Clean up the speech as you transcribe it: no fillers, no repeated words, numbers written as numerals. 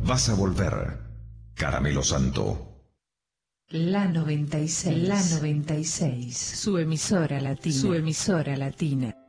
vas a volver. Caramelo Santo. La 96, su emisora latina.